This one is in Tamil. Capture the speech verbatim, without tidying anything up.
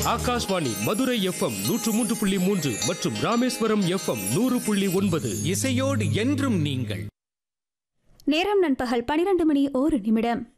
ஆகாஷ்வாணி மதுரை எஃப்எம் நூற்று மூன்று புள்ளி மூன்று மற்றும் ராமேஸ்வரம் எஃப்எம் நூறு புள்ளி ஒன்பது. இசையோடு என்றும் நீங்கள். நேரம் நண்பகல் பனிரெண்டு மணி ஒரு நிமிடம்.